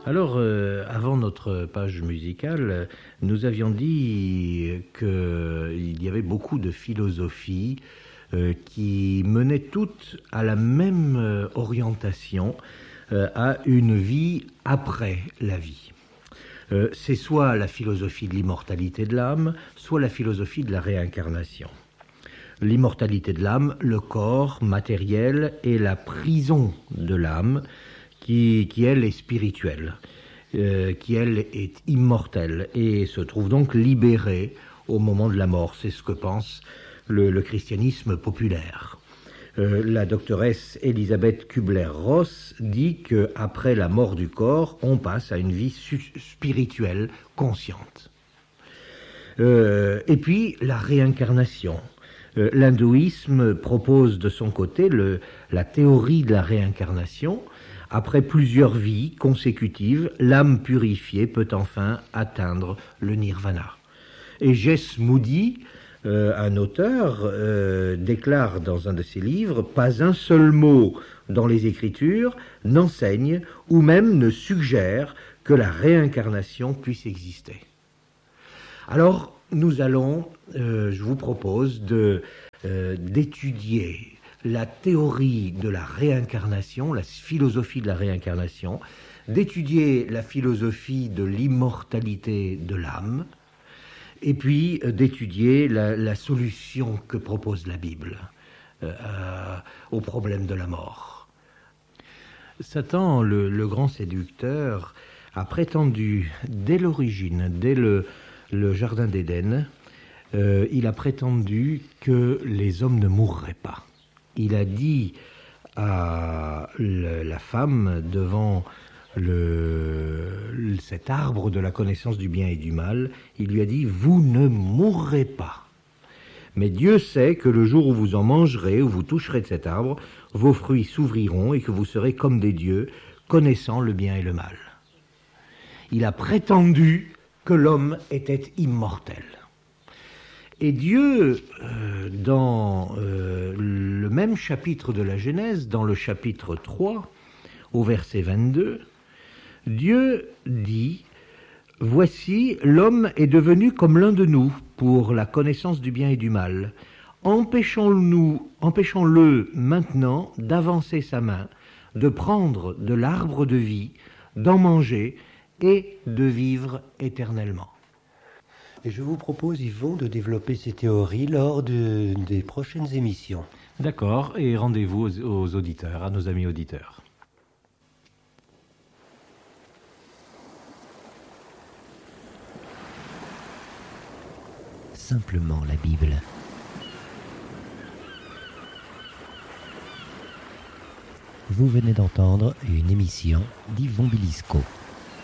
Alors, avant notre page musicale, nous avions dit qu'il y avait beaucoup de philosophies qui menaient toutes à la même orientation, à une vie après la vie. C'est soit la philosophie de l'immortalité de l'âme, soit la philosophie de la réincarnation. L'immortalité de l'âme, le corps matériel est la prison de l'âme qui elle est spirituelle, qui elle est immortelle et se trouve donc libérée au moment de la mort. C'est ce que pense le christianisme populaire. La doctoresse Elisabeth Kubler-Ross dit qu'après la mort du corps, on passe à une vie spirituelle consciente. Et puis la réincarnation. L'hindouisme propose de son côté la théorie de la réincarnation. Après plusieurs vies consécutives, l'âme purifiée peut enfin atteindre le nirvana. Et Jess Moody, un auteur, déclare dans un de ses livres « Pas un seul mot dans les Écritures n'enseigne ou même ne suggère que la réincarnation puisse exister. » Alors, nous allons, je vous propose d'étudier la théorie de la réincarnation, la philosophie de la réincarnation, d'étudier la philosophie de l'immortalité de l'âme, et puis d'étudier la solution que propose la Bible au problème de la mort. Satan, le grand séducteur, a prétendu dès l'origine, dès le jardin d'Éden, il a prétendu que les hommes ne mourraient pas. Il a dit à la femme devant cet arbre de la connaissance du bien et du mal, il lui a dit « Vous ne mourrez pas. Mais Dieu sait que le jour où vous en mangerez, où vous toucherez de cet arbre, vos fruits s'ouvriront et que vous serez comme des dieux, connaissant le bien et le mal. » Il a prétendu que l'homme était immortel. Et Dieu, dans le même chapitre de la Genèse, dans le chapitre 3, au verset 22, Dieu dit « Voici, l'homme est devenu comme l'un de nous pour la connaissance du bien et du mal. Empêchons-le maintenant d'avancer sa main, de prendre de l'arbre de vie, d'en manger et de vivre éternellement. » Et je vous propose, Yvon, de développer ces théories lors des prochaines émissions. D'accord, et rendez-vous aux auditeurs, à nos amis auditeurs. Simplement la Bible. Vous venez d'entendre une émission d'Yvon Bilisco.